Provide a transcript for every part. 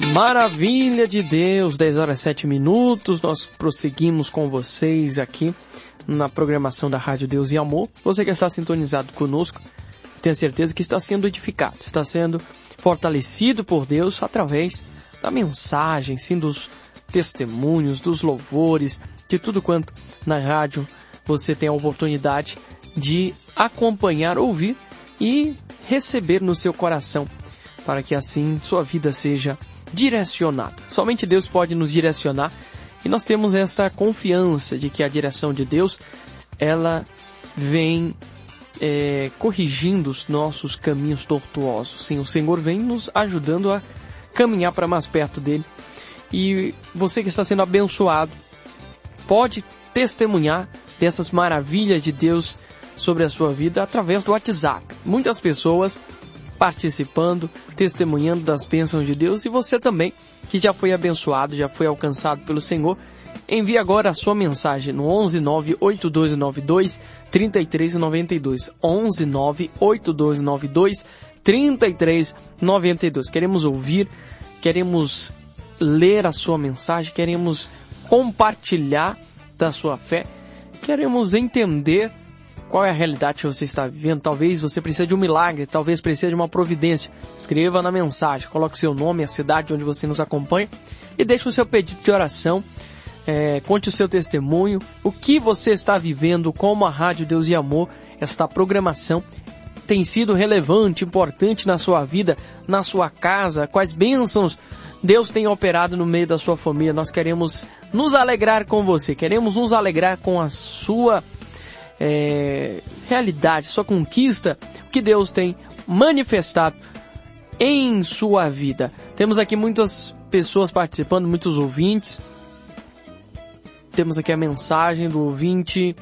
Maravilha de Deus, 10 horas e 7 minutos, nós prosseguimos com vocês aqui na programação da Rádio Deus e Amor. Você que está sintonizado conosco, tenho certeza que está sendo edificado, está sendo fortalecido por Deus através da mensagem, sim, dos testemunhos, dos louvores, de tudo quanto na rádio você tem a oportunidade de acompanhar, ouvir e receber no seu coração, para que assim sua vida seja direcionada. Somente Deus pode nos direcionar e nós temos essa confiança de que a direção de Deus, ela vem corrigindo os nossos caminhos tortuosos. Sim, o Senhor vem nos ajudando a caminhar para mais perto dele. E você que está sendo abençoado pode testemunhar dessas maravilhas de Deus sobre a sua vida através do WhatsApp. Muitas pessoas participando, testemunhando das bênçãos de Deus, e você também, que já foi abençoado, já foi alcançado pelo Senhor, envie agora a sua mensagem no 11982923392, 11982923392. Queremos ouvir, queremos ler a sua mensagem, queremos compartilhar da sua fé, queremos entender qual é a realidade que você está vivendo. Talvez você precise de um milagre, talvez precise de uma providência. Escreva na mensagem, coloque seu nome, a cidade onde você nos acompanha e deixe o seu pedido de oração, conte o seu testemunho, o que você está vivendo, como a Rádio Deus e Amor, esta programação tem sido relevante, importante na sua vida, na sua casa, quais bênçãos Deus tem operado no meio da sua família. Nós queremos nos alegrar com você, queremos nos alegrar com a sua realidade, sua conquista, o que Deus tem manifestado em sua vida. Temos aqui muitas pessoas participando, muitos ouvintes. Temos aqui a mensagem do ouvinte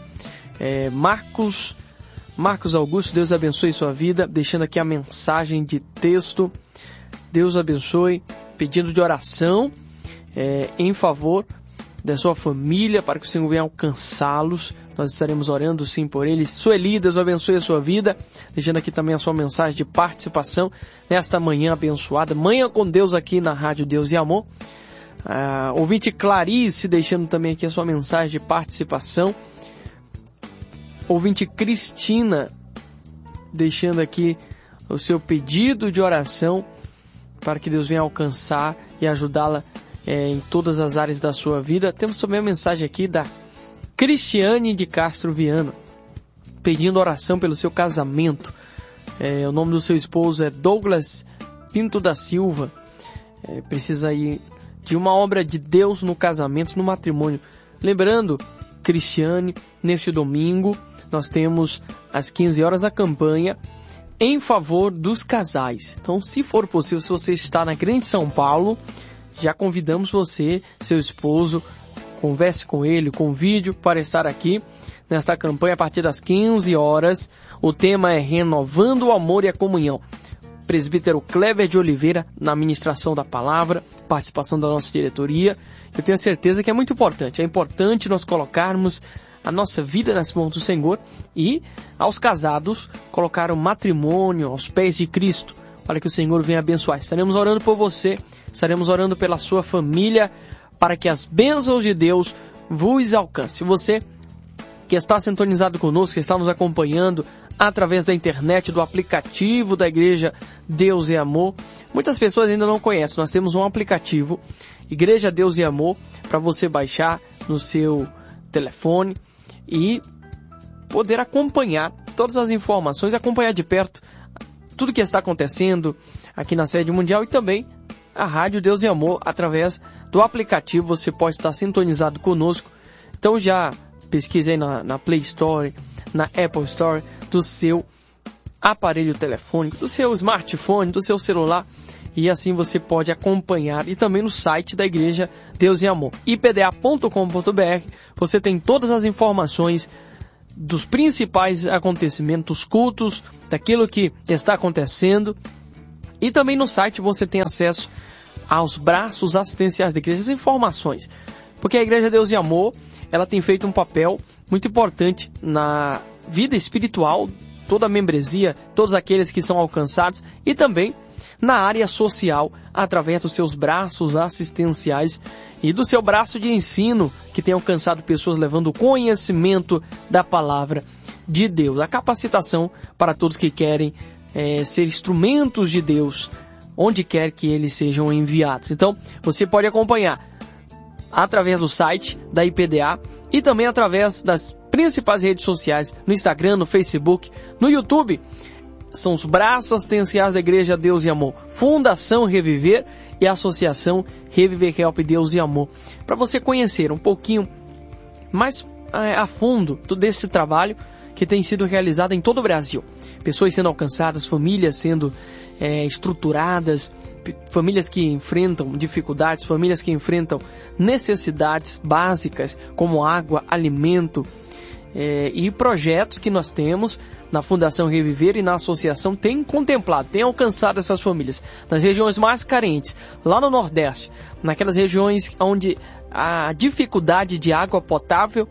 Marcos Augusto. Deus abençoe sua vida, deixando aqui a mensagem de texto. Deus abençoe, pedindo de oração em favor da sua família, para que o Senhor venha alcançá-los. Nós estaremos orando sim por eles. Sueli, Deus abençoe a sua vida, deixando aqui também a sua mensagem de participação nesta manhã abençoada, manhã com Deus aqui na Rádio Deus e Amor. Ouvinte Clarice, deixando também aqui a sua mensagem de participação. Ouvinte Cristina, deixando aqui o seu pedido de oração para que Deus venha alcançar e ajudá-la em todas as áreas da sua vida. Temos também a mensagem aqui da Cristiane de Castro Viana, pedindo oração pelo seu casamento. O nome do seu esposo é Douglas Pinto da Silva. Precisa ir de uma obra de Deus no casamento, no matrimônio. Lembrando, Cristiane, neste domingo, nós temos às 15 horas a campanha em favor dos casais. Então, se for possível, se você está na Grande São Paulo, já convidamos você, seu esposo, converse com ele, convide para estar aqui nesta campanha a partir das 15 horas. O tema é Renovando o Amor e a Comunhão. Presbítero Kleber de Oliveira na ministração da palavra, participação da nossa diretoria. Eu tenho certeza que é muito importante. É importante nós colocarmos a nossa vida nas mãos do Senhor e, aos casados, colocar o matrimônio aos pés de Cristo, para que o Senhor venha abençoar. Estaremos orando por você, estaremos orando pela sua família, para que as bênçãos de Deus vos alcancem. Você que está sintonizado conosco, que está nos acompanhando através da internet, do aplicativo da Igreja Deus e Amor. Muitas pessoas ainda não conhecem. Nós temos um aplicativo, Igreja Deus e Amor, para você baixar no seu telefone e poder acompanhar todas as informações, acompanhar de perto tudo que está acontecendo aqui na sede mundial e também a Rádio Deus e Amor através do aplicativo. Você pode estar sintonizado conosco. Então já pesquise aí na Play Store, na Apple Store, do seu aparelho telefônico, do seu smartphone, do seu celular, e assim você pode acompanhar. E também no site da Igreja Deus e Amor, ipda.com.br, você tem todas as informações dos principais acontecimentos, cultos, daquilo que está acontecendo. E também no site você tem acesso aos braços assistenciais da igreja, as informações. Porque a Igreja Deus e Amor, ela tem feito um papel muito importante na vida espiritual, toda a membresia, todos aqueles que são alcançados, e também na área social, através dos seus braços assistenciais e do seu braço de ensino, que tem alcançado pessoas levando o conhecimento da palavra de Deus. A capacitação para todos que querem ser instrumentos de Deus, onde quer que eles sejam enviados. Então, você pode acompanhar através do site da IPDA e também através das principais redes sociais, no Instagram, no Facebook, no YouTube. São os braços assistenciais da Igreja Deus e Amor, Fundação Reviver e Associação Reviver Help Deus e Amor. Para você conhecer um pouquinho mais a fundo deste trabalho que tem sido realizado em todo o Brasil. Pessoas sendo alcançadas, famílias sendo estruturadas, famílias que enfrentam dificuldades, famílias que enfrentam necessidades básicas como água, alimento, e projetos que nós temos na Fundação Reviver e na Associação têm contemplado, têm alcançado essas famílias nas regiões mais carentes, lá no Nordeste, naquelas regiões onde a dificuldade de água potável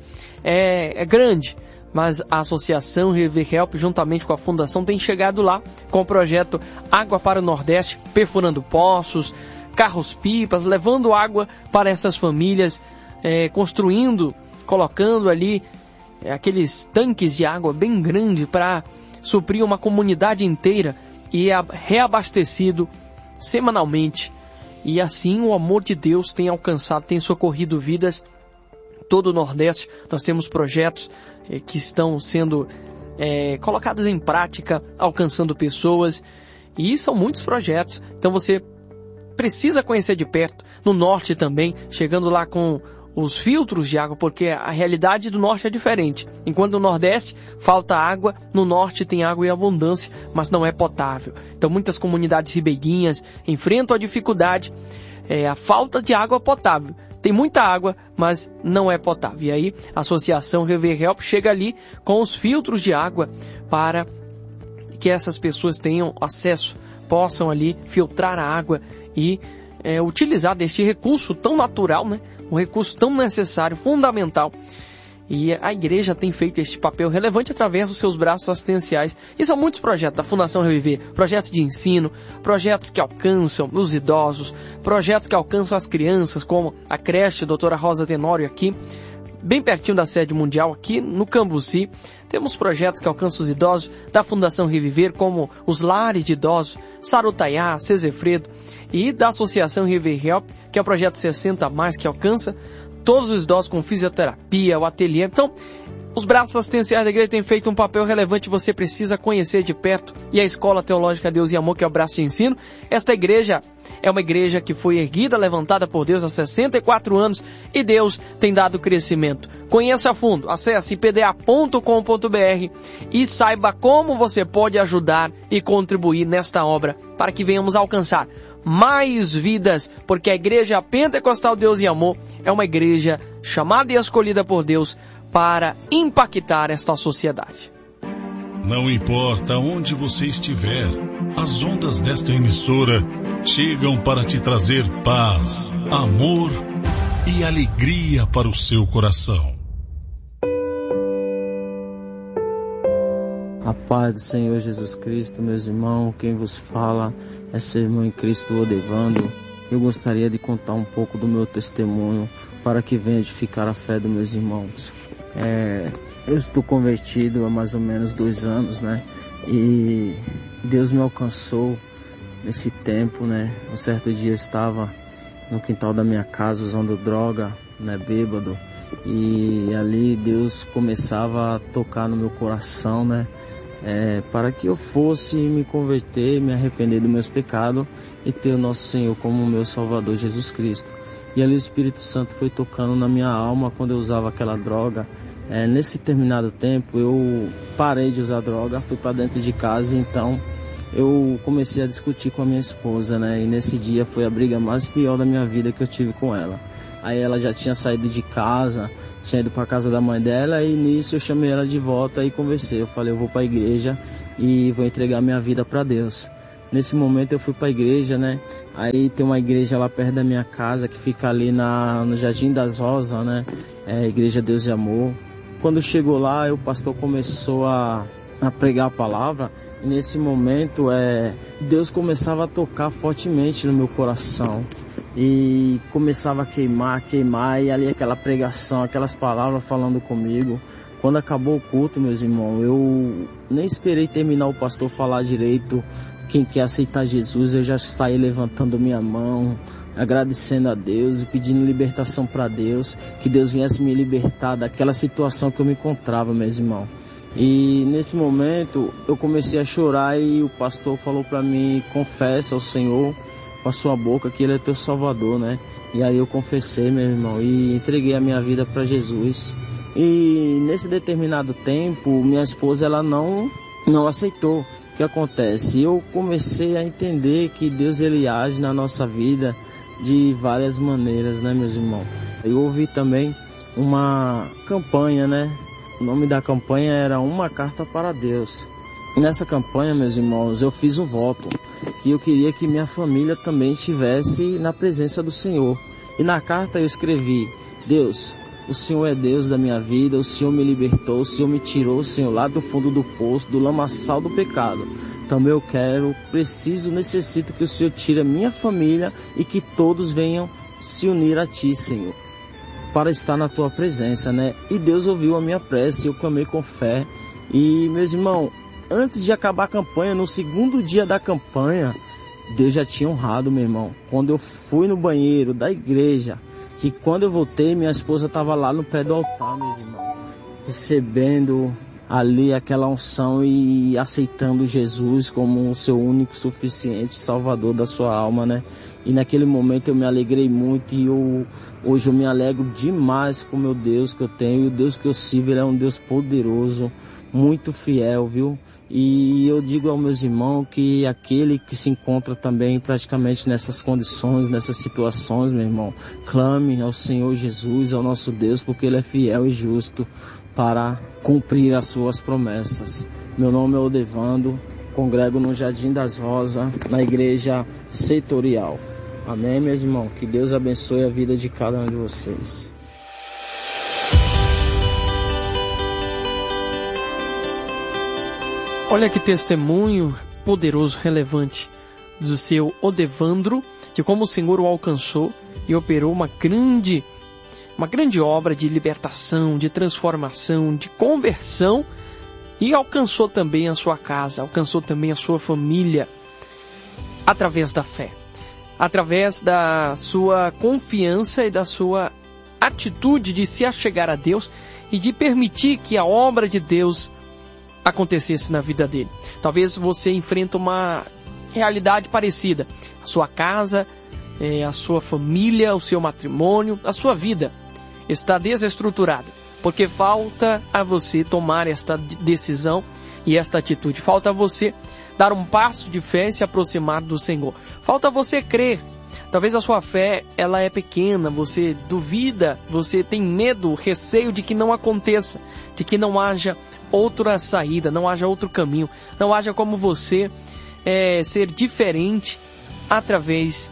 é grande. Mas a Associação Reviver Help, juntamente com a Fundação, tem chegado lá com o projeto Água para o Nordeste, perfurando poços, carros-pipas, levando água para essas famílias, construindo, colocando ali aqueles tanques de água bem grandes para suprir uma comunidade inteira e reabastecido semanalmente. E assim o amor de Deus tem alcançado, tem socorrido vidas todo o Nordeste. Nós temos projetos que estão sendo colocados em prática, alcançando pessoas, e são muitos projetos. Então você precisa conhecer de perto, no Norte também, chegando lá com os filtros de água, porque a realidade do Norte é diferente. Enquanto no Nordeste falta água, no Norte tem água em abundância, mas não é potável. Então muitas comunidades ribeirinhas enfrentam a dificuldade, a falta de água potável. Tem muita água, mas não é potável. E aí a Associação Reviver Help chega ali com os filtros de água para que essas pessoas tenham acesso, possam ali filtrar a água e utilizar deste recurso tão natural, né? Um recurso tão necessário, fundamental. E a igreja tem feito este papel relevante através dos seus braços assistenciais. E são muitos projetos da Fundação Reviver, projetos de ensino, projetos que alcançam os idosos, projetos que alcançam as crianças, como a creche Doutora Rosa Tenório aqui, bem pertinho da sede mundial, aqui no Cambuci. Temos projetos que alcançam os idosos da Fundação Reviver, como os lares de idosos, Sarutaiá, Cezefredo, e da Associação Reviver Help, que é o projeto 60+, que alcança todos os idosos com fisioterapia, o ateliê. Então, os braços assistenciais da igreja têm feito um papel relevante, você precisa conhecer de perto. E a Escola Teológica Deus e Amor, que é o braço de ensino, esta igreja é uma igreja que foi erguida, levantada por Deus há 64 anos, e Deus tem dado crescimento. Conheça a fundo, acesse ipda.com.br e saiba como você pode ajudar e contribuir nesta obra, para que venhamos alcançar mais vidas, porque a Igreja Pentecostal Deus e Amor é uma igreja chamada e escolhida por Deus para impactar esta sociedade. Não importa onde você estiver, as ondas desta emissora chegam para te trazer paz, amor e alegria para o seu coração. A paz do Senhor Jesus Cristo, meus irmãos, quem vos fala é seu irmão em Cristo, Odevando. Eu gostaria de contar um pouco do meu testemunho para que venha edificar a fé dos meus irmãos. Eu estou convertido há mais ou menos 2 anos, né? E Deus me alcançou nesse tempo, né? Um certo dia eu estava no quintal da minha casa usando droga, né? Bêbado. E ali Deus começava a tocar no meu coração, né? Para que eu fosse me converter, me arrepender dos meus pecados e ter o nosso Senhor como meu Salvador Jesus Cristo. E ali o Espírito Santo foi tocando na minha alma quando eu usava aquela droga. Nesse determinado tempo eu parei de usar droga, fui para dentro de casa, então eu comecei a discutir com a minha esposa, né? E nesse dia foi a briga mais pior da minha vida que eu tive com ela. Aí ela já tinha saído de casa, tinha ido para casa da mãe dela, e nisso eu chamei ela de volta e conversei. Eu falei, eu vou para a igreja e vou entregar minha vida para Deus. Nesse momento eu fui para a igreja, né? Aí tem uma igreja lá perto da minha casa que fica ali no Jardim das Rosas, né? Igreja Deus e Amor. Quando chegou lá, o pastor começou a pregar a palavra. E nesse momento, Deus começava a tocar fortemente no meu coração. E começava a queimar, e ali aquela pregação, aquelas palavras falando comigo. Quando acabou o culto, meus irmãos, eu nem esperei terminar o pastor falar direito. Quem quer aceitar Jesus, eu já saí levantando minha mão, agradecendo a Deus e pedindo libertação para Deus, que Deus viesse me libertar daquela situação que eu me encontrava, meus irmãos. E nesse momento eu comecei a chorar e o pastor falou para mim: confessa ao Senhor com a sua boca que Ele é teu Salvador, né? E aí eu confessei, meu irmão, e entreguei a minha vida para Jesus. E nesse determinado tempo, minha esposa, ela não aceitou. O que acontece? Eu comecei a entender que Deus, Ele age na nossa vida de várias maneiras, né, meus irmãos? Eu ouvi também uma campanha, né? O nome da campanha era Uma Carta para Deus. Nessa campanha, meus irmãos, eu fiz um voto, que eu queria que minha família também estivesse na presença do Senhor. E na carta eu escrevi: Deus, o Senhor é Deus da minha vida, o Senhor me libertou, o Senhor me tirou, Senhor, lá do fundo do poço, do lamaçal do pecado. Também eu necessito que o Senhor tire a minha família e que todos venham se unir a Ti, Senhor, para estar na Tua presença, né? E Deus ouviu a minha prece, eu clamei com fé. E, meus irmãos, antes de acabar a campanha, no segundo dia da campanha, Deus já tinha honrado, meu irmão. Quando eu fui no banheiro da igreja, que quando eu voltei, minha esposa estava lá no pé do altar, meus irmãos, recebendo ali aquela unção e aceitando Jesus como o seu único, suficiente Salvador da sua alma, né? E naquele momento eu me alegrei muito e hoje eu me alegro demais com o meu Deus que eu tenho. E o Deus que eu sirvo, Ele é um Deus poderoso, muito fiel, viu? E eu digo aos meus irmãos que aquele que se encontra também praticamente nessas condições, nessas situações, meu irmão, clame ao Senhor Jesus, ao nosso Deus, porque Ele é fiel e justo para cumprir as suas promessas. Meu nome é Odevando, congrego no Jardim das Rosas, na igreja setorial. Amém, meus irmãos? Que Deus abençoe a vida de cada um de vocês. Olha que testemunho poderoso, relevante do seu Odevandro, de como o Senhor o alcançou e operou uma grande obra de libertação, de transformação, de conversão, e alcançou também a sua casa, alcançou também a sua família, através da fé, através da sua confiança e da sua atitude de se achegar a Deus e de permitir que a obra de Deus acontecesse na vida dele. Talvez você enfrente uma realidade parecida. A sua casa, a sua família, o seu matrimônio, a sua vida está desestruturada, porque falta a você tomar esta decisão e esta atitude. Falta a você dar um passo de fé e se aproximar do Senhor. Falta a você crer. Talvez a sua fé, ela é pequena, você duvida, você tem medo, receio de que não aconteça, de que não haja outra saída, não haja outro caminho, não haja como você ser diferente através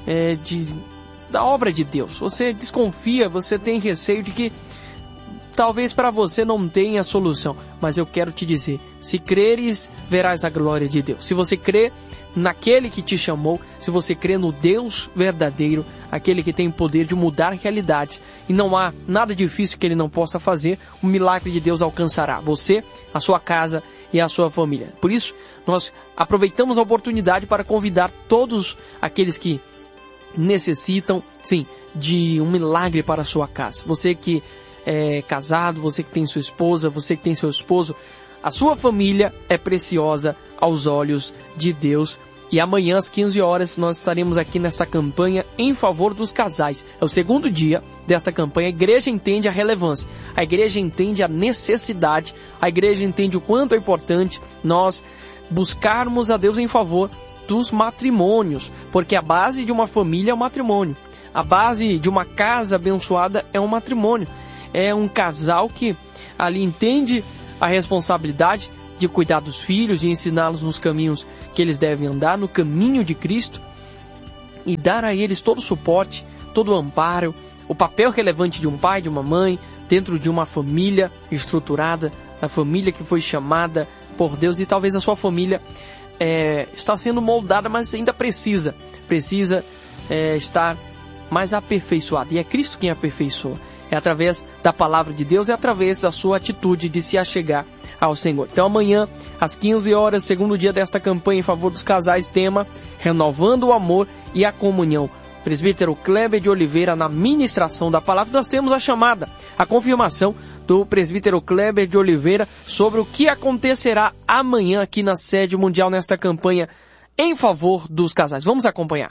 da obra de Deus. Você desconfia, você tem receio de que talvez para você não tenha solução, mas eu quero te dizer, se creres, verás a glória de Deus. Se você crê naquele que te chamou, se você crê no Deus verdadeiro, aquele que tem o poder de mudar realidades, e não há nada difícil que Ele não possa fazer, o milagre de Deus alcançará você, a sua casa e a sua família. Por isso, nós aproveitamos a oportunidade para convidar todos aqueles que necessitam, sim, de um milagre para a sua casa. Você que é casado, você que tem sua esposa, você que tem seu esposo, a sua família é preciosa aos olhos de Deus. E amanhã às 15 horas nós estaremos aqui nesta campanha em favor dos casais. É o segundo dia desta campanha. A igreja entende a relevância, a igreja entende a necessidade, a igreja entende o quanto é importante nós buscarmos a Deus em favor dos matrimônios, porque a base de uma família é o matrimônio. A base de uma casa abençoada é um matrimônio. É um casal que ali entende a responsabilidade de cuidar dos filhos, de ensiná-los nos caminhos que eles devem andar, no caminho de Cristo, e dar a eles todo o suporte, todo o amparo, o papel relevante de um pai, de uma mãe, dentro de uma família estruturada, a família que foi chamada por Deus, e talvez a sua família está sendo moldada, mas ainda precisa estar mais aperfeiçoada. E é Cristo quem aperfeiçoa. É através da palavra de Deus, é através da sua atitude de se achegar ao Senhor. Então amanhã, às 15 horas, segundo dia desta campanha em favor dos casais, tema Renovando o Amor e a Comunhão. Presbítero Kleber de Oliveira, na ministração da palavra. Nós temos a chamada, a confirmação do presbítero Kleber de Oliveira sobre o que acontecerá amanhã aqui na sede mundial nesta campanha em favor dos casais. Vamos acompanhar.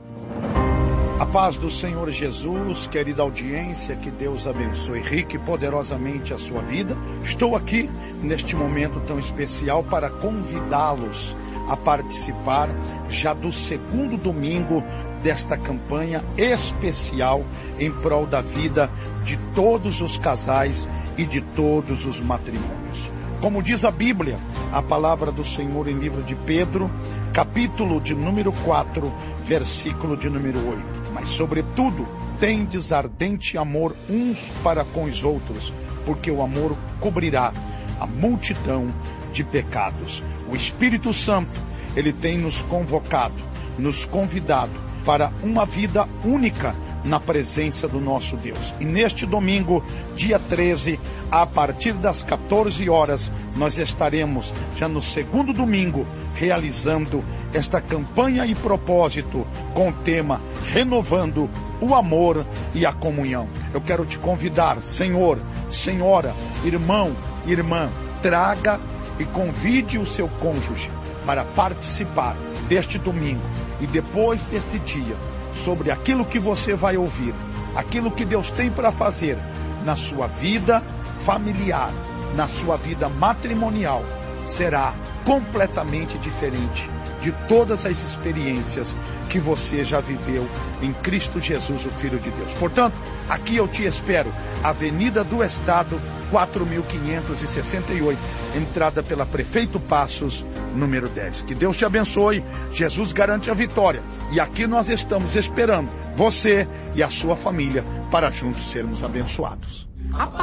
A paz do Senhor Jesus, querida audiência, que Deus abençoe rica e poderosamente a sua vida. Estou aqui neste momento tão especial para convidá-los a participar já do segundo domingo desta campanha especial em prol da vida de todos os casais e de todos os matrimônios. Como diz a Bíblia, a palavra do Senhor em livro de Pedro, capítulo de número 4, versículo de número 8. Mas sobretudo, tendes ardente amor uns para com os outros, porque o amor cobrirá a multidão de pecados. O Espírito Santo, ele tem nos convocado, nos convidado para uma vida única na presença do nosso Deus. E neste domingo, dia 13, a partir das 14 horas, nós estaremos já no segundo domingo realizando esta campanha e propósito com o tema Renovando o Amor e a Comunhão. Eu quero te convidar, senhor, senhora, irmão, irmã, traga e convide o seu cônjuge para participar deste domingo e depois deste dia, sobre aquilo que você vai ouvir, aquilo que Deus tem para fazer na sua vida familiar, na sua vida matrimonial, será completamente diferente de todas as experiências que você já viveu em Cristo Jesus, o Filho de Deus. Portanto, aqui eu te espero, Avenida do Estado, 4.568, entrada pela Prefeito Passos, número 10. Que Deus te abençoe, Jesus garante a vitória. E aqui nós estamos esperando você e a sua família para juntos sermos abençoados.